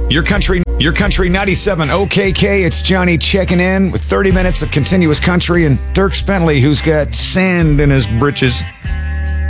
Your country 97 OKK. It's Johnny checking in with 30 minutes of continuous country and Dirk Bentley, who's got sand in his britches.